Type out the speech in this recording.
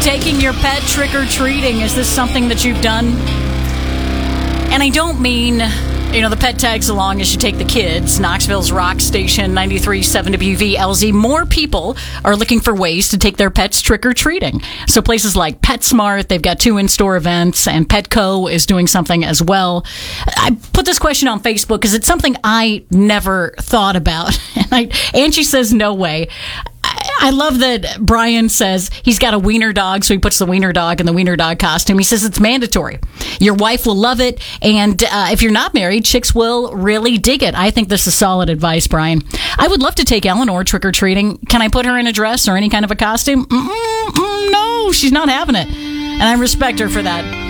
Taking your pet trick-or-treating, is this something that you've done? And I don't mean, the pet tags along as you take the kids. Knoxville's Rock Station 93.7 WVLZ. More people are looking for ways to take their pets trick-or-treating. So places like PetSmart, they've got 2 in-store events, and Petco is doing something as well. I put this question on Facebook because it's something I never thought about. And Angie says, no way. I love that Brian says he's got a wiener dog, so he puts the wiener dog in the wiener dog costume. He says it's mandatory. Your wife will love it, and if you're not married, chicks will really dig it. I think this is solid advice, Brian. I would love to take Eleanor trick-or-treating. Can I put her in a dress or any kind of a costume? No, she's not having it, and I respect her for that.